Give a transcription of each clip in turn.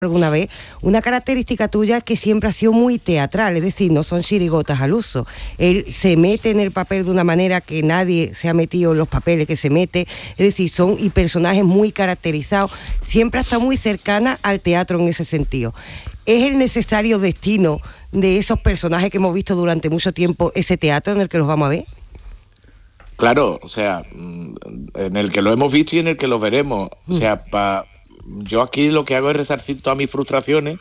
alguna vez, una característica tuya es que siempre ha sido muy teatral, es decir, no son chirigotas al uso. Él se mete en el papel de una manera que nadie se ha metido en los papeles que se mete, es decir, son y personajes muy caracterizados, siempre ha estado muy cercana al teatro en ese sentido. ¿Es el necesario destino de esos personajes que hemos visto durante mucho tiempo ese teatro en el que los vamos a ver? Claro, o sea, en el que lo hemos visto y en el que lo veremos. O sea, yo aquí lo que hago es resarcir todas mis frustraciones.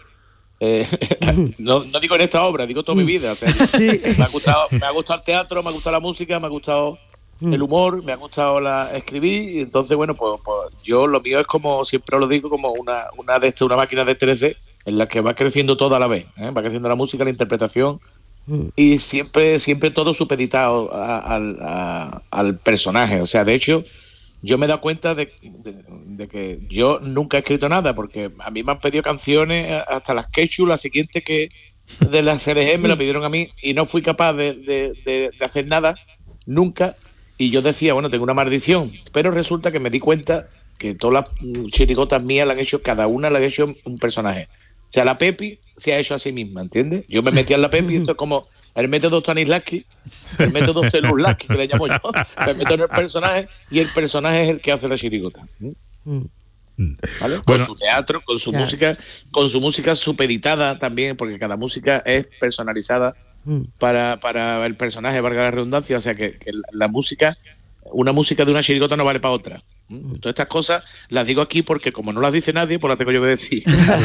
No digo en esta obra, digo toda mi vida. O sea, sí. me ha gustado el teatro, me ha gustado la música, me ha gustado el humor, me ha gustado escribir. Y entonces, bueno, pues yo lo mío es como, siempre lo digo, como una máquina de 3D en la que va creciendo todo a la vez. Va creciendo la música, la interpretación. Y siempre todo supeditado al personaje. O sea, de hecho, yo me he dado cuenta de que yo nunca he escrito nada, porque a mí me han pedido canciones, hasta las Quechu, la siguiente que de la CRG me la pidieron a mí, y no fui capaz de hacer nada, nunca. Y yo decía, bueno, tengo una maldición, pero resulta que me di cuenta que todas las chirigotas mías cada una la han hecho un personaje. O sea, la Pepi se ha hecho a sí misma, ¿entiendes? Yo me metí en la Pepi, esto es como el método Stanislavski, el método Celuslavski, que le llamo yo. Me meto en el personaje y el personaje es el que hace la chirigota. ¿Vale? Con su teatro, con su música supeditada también, porque cada música es personalizada para el personaje, valga la redundancia. O sea que la música, una música de una chirigota no vale para otra. Todas estas cosas las digo aquí porque como no las dice nadie, pues las tengo yo que decir.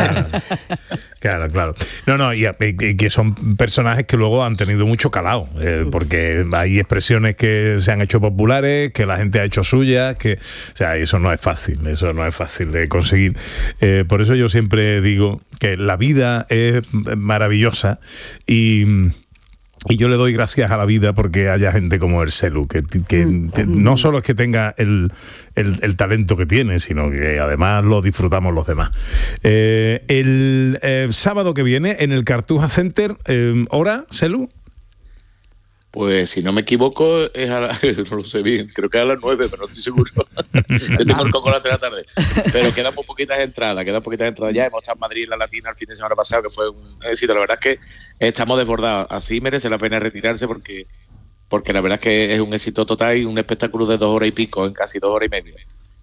Claro. No, y que son personajes que luego han tenido mucho calado, porque hay expresiones que se han hecho populares, que la gente ha hecho suyas, o sea, eso no es fácil de conseguir. Por eso yo siempre digo que la vida es maravillosa y yo le doy gracias a la vida porque haya gente como el Selu, que no solo es que tenga el talento que tiene, sino que además lo disfrutamos los demás. El sábado que viene en el Cartuja Center, ¿hora, Selu? Pues si no me equivoco, es no lo sé bien, creo que es a las 9, pero no estoy seguro. Yo tengo el Cocolate de la tarde. Pero quedan muy poquitas entradas ya. Hemos estado en Madrid, en la Latina, el fin de semana pasado, que fue un éxito. La verdad es que estamos desbordados. Así merece la pena retirarse porque la verdad es que es un éxito total y un espectáculo de 2 horas y pico, en casi 2 horas y media.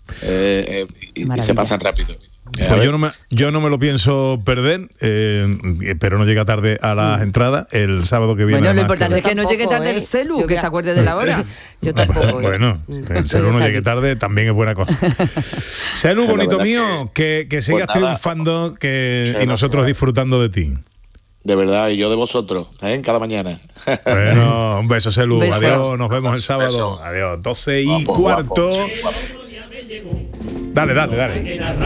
Y se pasan rápido. Pues yo no me lo pienso perder, pero no llega tarde a las entradas el sábado que viene. Bueno, lo importante es que no llegue tarde el Celu, que se acuerde de la hora. Yo tampoco. Bueno, el Celu no llegue tarde también es buena cosa. Celu, bonito mío, que sigas triunfando y nosotros disfrutando de ti. De verdad, y yo de vosotros, cada mañana. Bueno, un beso, Celu. Adiós, nos vemos el sábado. Adiós, 12:15. Dale.